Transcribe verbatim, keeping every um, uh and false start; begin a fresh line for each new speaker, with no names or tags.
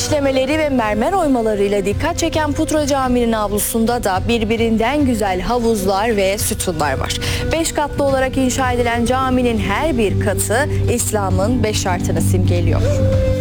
işlemeleri ve mermer oymalarıyla dikkat çeken Putra Camii'nin avlusunda da birbirinden güzel havuzlar ve sütunlar var. Beş katlı olarak inşa edilen caminin her bir katı İslam'ın beş şartını simgeliyor.